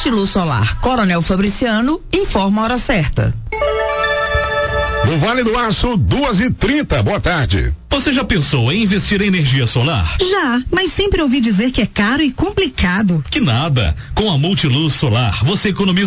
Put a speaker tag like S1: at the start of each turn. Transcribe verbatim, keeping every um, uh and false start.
S1: Multiluz Solar Coronel Fabriciano informa a hora certa.
S2: No Vale do Aço, duas e trinta, boa tarde.
S3: Você já pensou em investir em energia solar?
S4: Já, mas sempre ouvi dizer que é caro e complicado.
S3: Que nada. Com a Multiluz Solar, você economiza